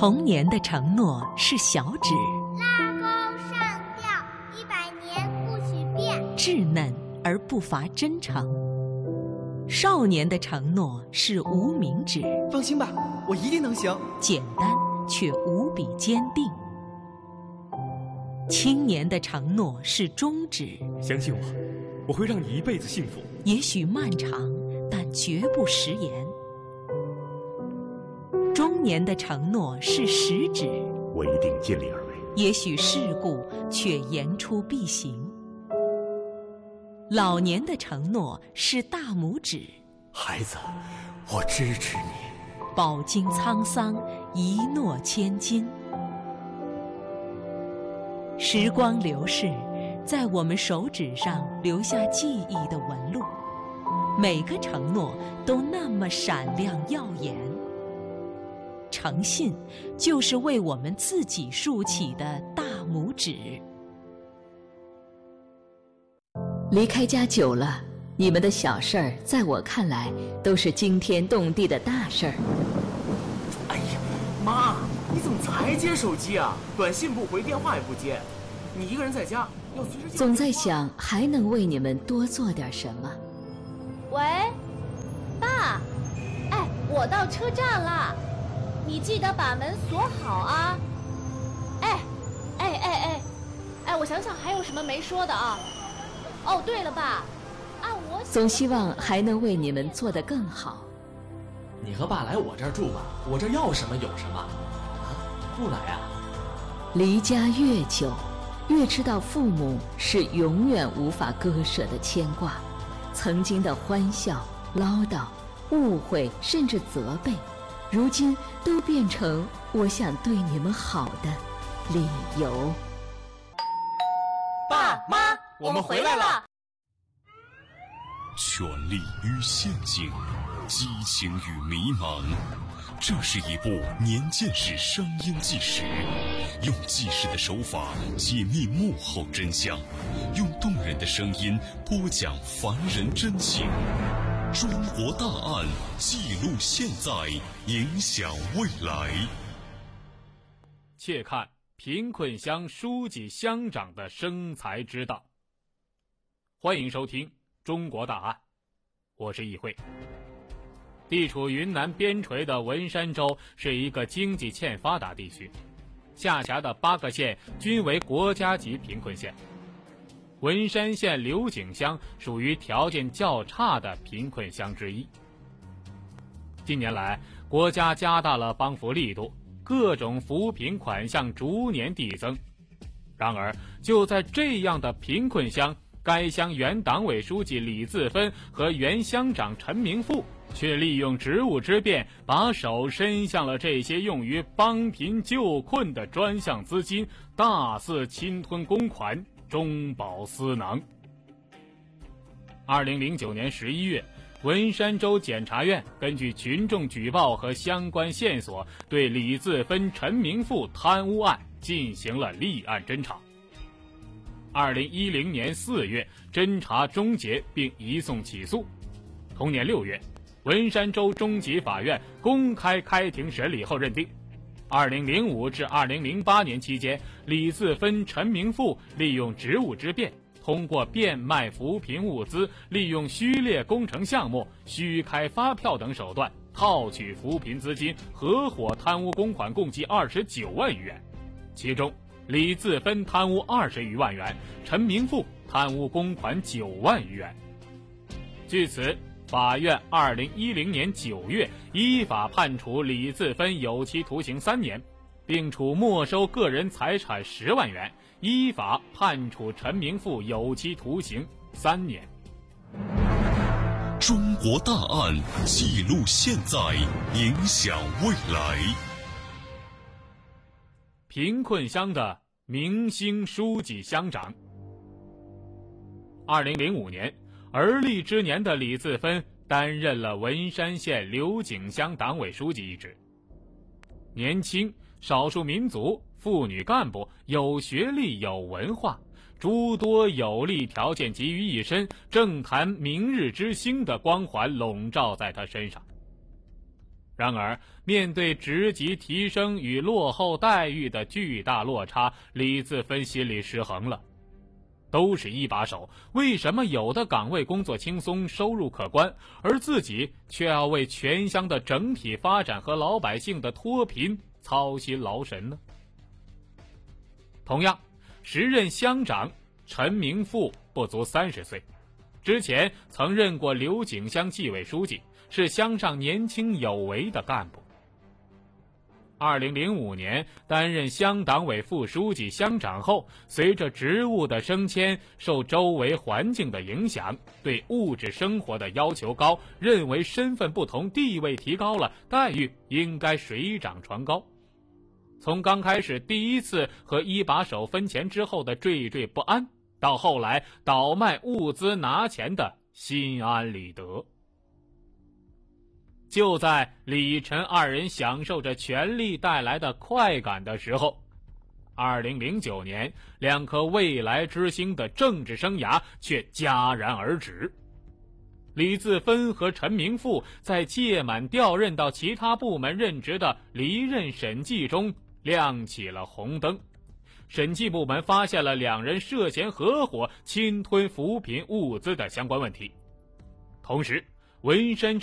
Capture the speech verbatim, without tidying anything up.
童年的承诺是小指， 拉钩上吊，一百年不许变， 稚嫩而不乏真诚。少年的承诺是无名指， 放心吧，我一定能行。 简单却无比坚定。青年的承诺是中指， 相信我，我会让你一辈子幸福。 也许漫长，但绝不食言。中年的承诺是食指， 我一定尽力而为。 也许世故，却言出必行。老年的承诺是大拇指， 孩子，我支持你。 饱经沧桑，一诺千金。时光流逝，在我们手指上留下记忆的纹路，每个承诺都那么闪亮耀眼。诚信就是为我们自己竖起的大拇指。 离开家久了，你们的小事儿在我看来都是惊天动地的大事儿。 哎呀，妈，你怎么才接手机啊？短信不回，电话也不接，你一个人在家要随时。 总在想还能为你们多做点什么。 喂，爸，哎，我到车站了，你记得把门锁好啊。哎，哎哎哎，哎，我想想还有什么没说的啊？哦，对了，爸，按我总希望还能为你们做得更好。 你和爸来我这儿住吧，我这要什么有什么。啊，不来啊？ 离家越久，越知道父母是永远无法割舍的牵挂。曾经的欢笑、唠叨、误会，甚至责备，如今都变成我想对你们好的理由。 爸妈，我们回来了。 权力与陷阱，激情与迷茫，这是一部年鉴识声音纪实，用纪实的手法解密幕后真相，用动人的声音播讲凡人真情。中国大案，记录现在，影响未来。 且看贫困乡书记乡长的生财之道。欢迎收听中国大案，我是议会。地处云南边陲的文山州是一个经济欠发达地区，下辖的八个县均为国家级贫困县。文山县刘井乡属于条件较差的贫困乡之一。近年来，国家加大了帮扶力度，各种扶贫款项逐年递增。然而，就在这样的贫困乡，该乡原党委书记李自芬和原乡长陈明富却利用职务之便，把手伸向了这些用于帮贫救困的专项资金，大肆侵吞公款，中饱私囊。二零零九年十一月，文山州检察院根据群众举报和相关线索，对李自芬、陈明富贪污案进行了立案侦查。二零一零年四月，侦查终结并移送起诉。同年六月，文山州中级法院公开开庭审理后认定，二零零五至二零零八年期间，李自芬、陈明富利用职务之便，通过变卖扶贫物资，利用虚列工程项目、虚开发票等手段套取扶贫资金，合伙贪污公款共计二十九万余元，其中李自芬贪污二十余万元，陈明富贪污公款九万余元。据此，法院二零一零年九月依法判处李自芬有期徒刑三年，并处没收个人财产十万元，依法判处陈明富有期徒刑三年。 中国大案，记录现在，影响未来。 贫困乡的明星书记乡长。二零零五年，而立之年的李自芬担任了文山县刘井乡党委书记一职。年轻、少数民族、妇女干部，有学历有文化，诸多有利条件集于一身，政坛明日之星的光环笼罩在他身上。 然而，面对职级提升与落后待遇的巨大落差，李自芬心里失衡了。都是一把手，为什么有的岗位工作轻松，收入可观，而自己却要为全乡的整体发展和老百姓的脱贫操心劳神呢？同样，时任乡长陈明富不足三十岁，之前曾任过刘井乡纪委书记，是乡上年轻有为的干部。二零零五年担任乡党委副书记、乡长后，随着职务的升迁，受周围环境的影响，对物质生活的要求高，认为身份不同，地位提高了，待遇应该水涨船高。从刚开始第一次和一把手分钱之后的惴惴不安，到后来倒卖物资拿钱的心安理得。就在李陈二人享受着权力带来的快感的时候，二零零九年，两颗未来之星的政治生涯却戛然而止。李自芬和陈明富在届满调任到其他部门任职的离任审计中亮起了红灯。审计部门发现了两人涉嫌合伙侵吞扶贫物资的相关问题。同时，文山